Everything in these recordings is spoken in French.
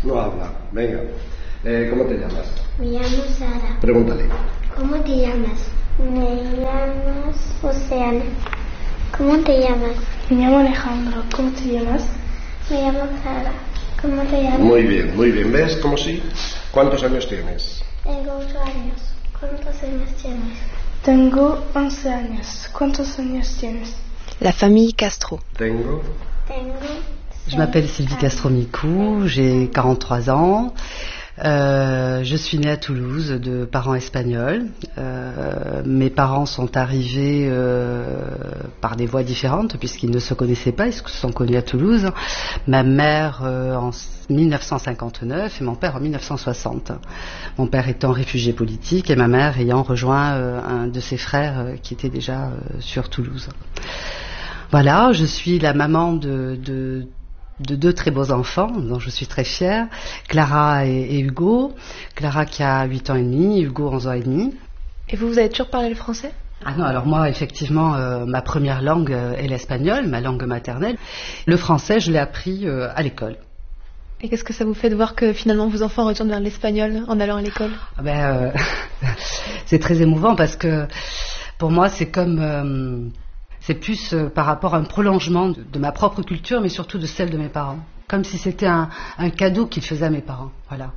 No habla. Venga. ¿Cómo te llamas? Me llamo Sara. Pregúntale. ¿Cómo te llamas? Me llamo Oceana. ¿Cómo te llamas? Me llamo Alejandro. ¿Cómo te llamas? Me llamo Sara. ¿Cómo te llamas? Muy bien, muy bien. ¿Ves cómo sí? ¿Cuántos años tienes? Tengo 8 años. ¿Cuántos años tienes? Tengo 11 años. ¿Cuántos años tienes? La famille Castro. Tengo. Je m'appelle Sylvie Castro-Micou, j'ai 43 ans. Je suis née à Toulouse de parents espagnols. Mes parents sont arrivés par des voies différentes puisqu'ils ne se connaissaient pas, ils se sont connus à Toulouse. Ma mère en 1959 et mon père en 1960. Mon père étant réfugié politique et ma mère ayant rejoint un de ses frères qui était déjà sur Toulouse. Voilà, je suis la maman de deux très beaux enfants dont je suis très fière, Clara et Hugo. Clara qui a 8 ans et demi, Hugo 11 ans et demi. Et vous avez toujours parlé le français? Ah non, alors moi effectivement ma première langue est l'espagnol, ma langue maternelle. Le français je l'ai appris à l'école. Et qu'est-ce que ça vous fait de voir que finalement vos enfants retournent vers l'espagnol en allant à l'école? C'est très émouvant parce que pour moi c'est comme... c'est plus par rapport à un prolongement de ma propre culture, mais surtout de celle de mes parents. Comme si c'était un cadeau qu'ils faisaient à mes parents. Voilà.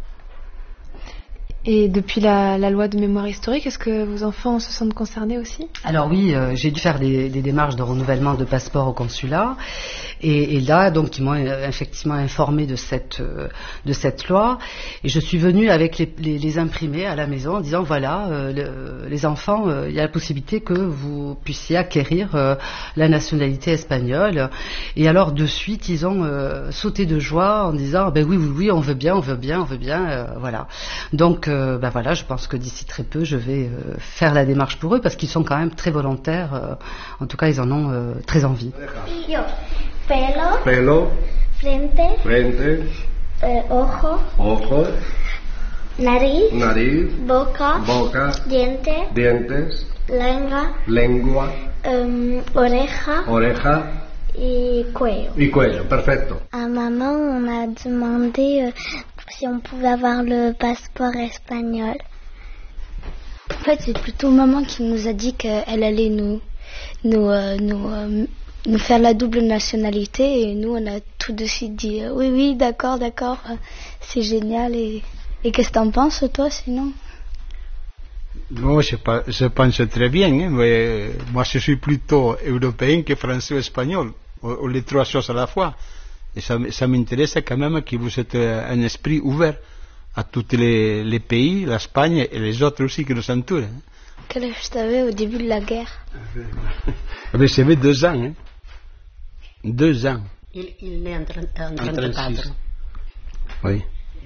Et depuis la loi de mémoire historique, est-ce que vos enfants se sentent concernés aussi? Alors oui, j'ai dû faire des démarches de renouvellement de passeport au consulat. Et là, donc, ils m'ont effectivement informé de cette loi. Et je suis venue avec les imprimés à la maison en disant, voilà, les enfants, il y a la possibilité que vous puissiez acquérir la nationalité espagnole. Et alors, de suite, ils ont sauté de joie en disant, oui, on veut bien, voilà. Donc, voilà, je pense que d'ici très peu, je vais faire la démarche pour eux parce qu'ils sont quand même très volontaires. En tout cas, ils en ont très envie. Pelo. Frente. Ojo. Nariz. Boca. Dientes. Lengua. Oreja. Et cuello. Perfecto. À maman, on m'a demandé si on pouvait avoir le passeport espagnol. En fait, c'est plutôt maman qui nous a dit qu'elle allait nous faire la double nationalité et nous, on a tout de suite dit oui, d'accord, c'est génial. Et qu'est-ce que t'en penses, toi, sinon? Non, je pense très bien. Mais moi, je suis plutôt européen que français ou espagnol, ou les trois choses à la fois. Et ça m'intéresse quand même que vous êtes un esprit ouvert à tous les pays, l'Espagne et les autres aussi qui nous entourent. Quel âge t'avais au début de la guerre? J'avais 2 ans. Hein. 2 ans. Il naît en 34. Oui.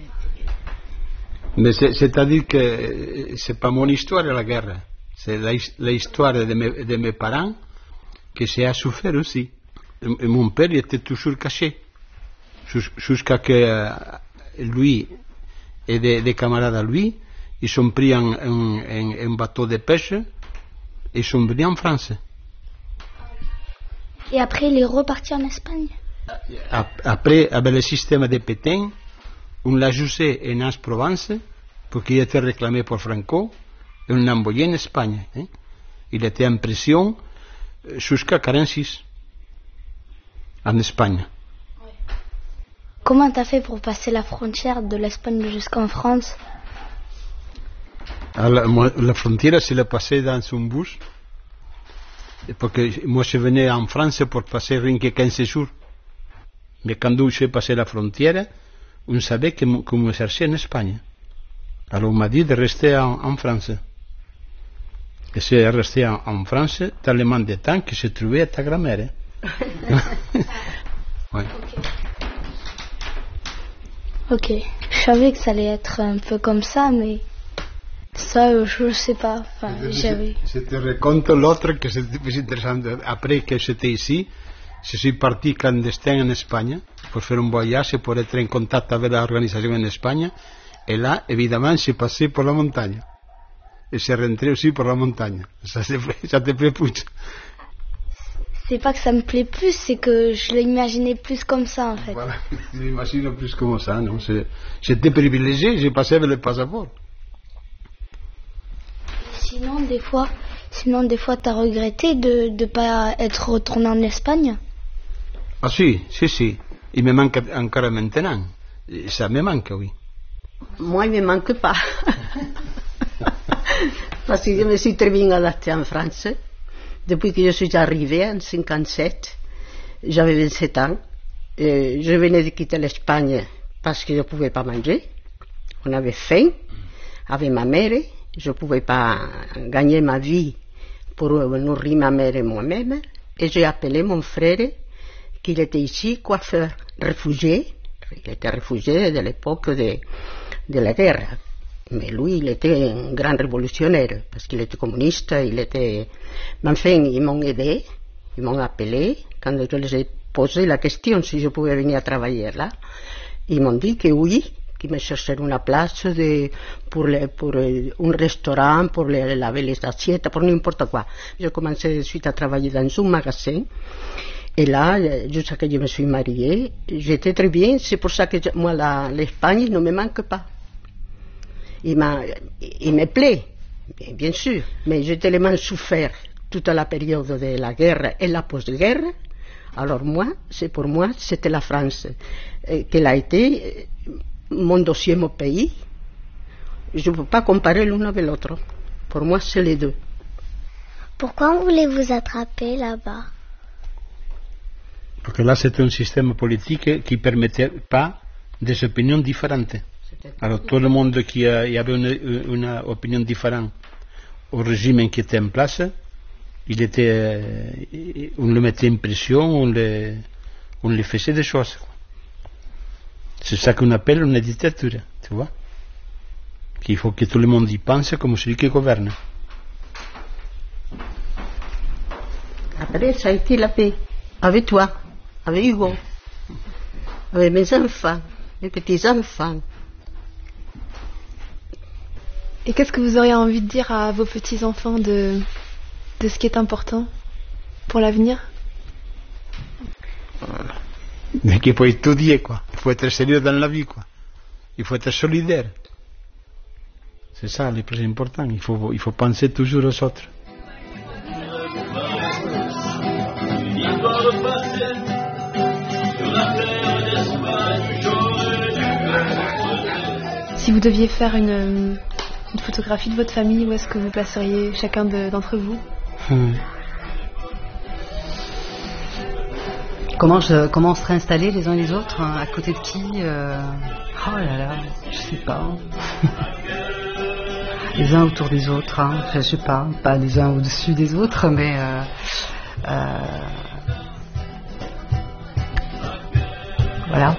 Mais c'est-à-dire que c'est pas mon histoire la guerre, c'est l'histoire de mes parents que j'ai souffert aussi. Et mon père était toujours caché, jusqu'à que lui et des camarades à lui, ils sont pris un bateau de pêche et ils sont venus en France. Et après, il est reparti en Espagne? Après, avec le système de Pétain, on l'a jugé en Aix-Provence pour qu'il était réclamé pour Franco et on l'a envoyé en Espagne. Hein. Il était en prison jusqu'à 1946 en Espagne. Comment t'as fait pour passer la frontière de l'Espagne jusqu'en France? La frontière, je l'ai passée dans un bus. Parce que moi, je venais en France pour passer rien que 15 jours. Mais quand j'ai passé la frontière, on savait qu'on me cherchait en Espagne. Alors on m'a dit de rester en France. Et j'ai resté en France tellement de temps que j'ai trouvé ta grand-mère. Ouais. Ok. Je savais que ça allait être un peu comme ça, mais ça, je sais pas. Enfin, j'avais... Je te raconte l'autre que c'est plus intéressant. Après que j'étais ici, je suis parti clandestin en Espagne pour faire un voyage et pour être en contact avec l'organisation en Espagne. Et là, évidemment, j'ai passé pour la montagne. Et j'ai rentré aussi pour la montagne. Ça te plaît plus. c'est pas que ça me plaît plus, c'est que je l'imaginais plus comme ça en fait. Voilà, je l'imagine plus comme ça, non? J'étais privilégié, j'ai passé avec le passeport. Sinon, des fois, t'as regretté de ne pas être retourné en Espagne? Ah si. Il me manque encore maintenant. Ça me manque, oui. Moi, il ne me manque pas. Parce que je me suis très bien adaptée en France. Depuis que je suis arrivée en 57, j'avais 27 ans. Je venais de quitter l'Espagne parce que je ne pouvais pas manger. On avait faim avec ma mère. Je ne pouvais pas gagner ma vie pour nourrir ma mère et moi-même. Et j'ai appelé mon frère, qui était ici, coiffeur, réfugié. Il était réfugié de l'époque de la guerre. Mais lui, il était un grand révolutionnaire, parce qu'il était communiste, Mais enfin, ils m'ont aidé, ils m'ont appelé. Quand je les ai posé la question si je pouvais venir travailler là, ils m'ont dit que oui, qu'ils me cherchaient une place pour un restaurant, pour laver les assiettes, pour n'importe quoi. J'ai commencé de suite à travailler dans un magasin. Et là, jusqu'à que je me suis mariée, j'étais très bien. C'est pour ça que moi, l'Espagne ne me manque pas. Il me plaît, bien sûr, mais j'ai tellement souffert toute la période de la guerre et la post-guerre. Alors pour moi, c'était la France, qu'elle a été mon deuxième pays. Je ne peux pas comparer l'un avec l'autre. Pour moi, c'est les deux. Pourquoi on voulait vous attraper là-bas? Parce que là, c'est un système politique qui ne permettait pas des opinions différentes. Alors, tout le monde qui avait une opinion différente au régime qui était en place, on le mettait en prison, on le faisait des choses. C'est ça qu'on appelle une dictature, tu vois. Il faut que tout le monde y pense comme celui qui gouverne. Après, ça a été la paix. Avec toi, avec Hugo, avec mes enfants, mes petits-enfants. Et qu'est-ce que vous auriez envie de dire à vos petits-enfants de ce qui est important pour l'avenir? Mais qu'il faut étudier, quoi. Il faut être sérieux dans la vie, quoi. Il faut être solidaire. C'est ça le plus important. Il faut penser toujours aux autres. Si vous deviez faire une photographie de votre famille, où est-ce que vous placeriez chacun d'entre vous? Comment on serait installés les uns les autres, hein, à côté de qui? Oh là là, je sais pas. Les uns autour des autres, hein, enfin, je sais pas les uns au-dessus des autres, mais voilà.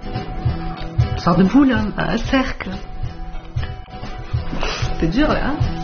Une sorte de boule, hein, un cercle. C'est dur là, hein.